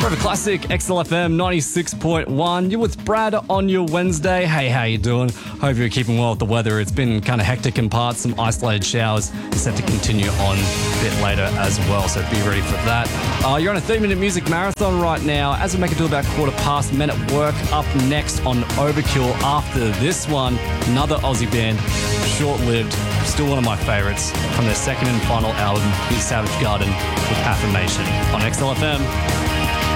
Forever Classic, XLFM 96.1. You're with Brad on your Wednesday. Hey, how you doing? Hope you're keeping well with the weather. It's been kind of hectic in parts. Some isolated showers are set to continue on a bit later as well, so be ready for that. You're on a 30-minute music marathon right now. As we make it to about 1:15, Men at Work up next on Overkill. After this one, another Aussie band, short-lived, still one of my favourites, from their second and final album, Big Savage Garden, with Affirmation on XLFM.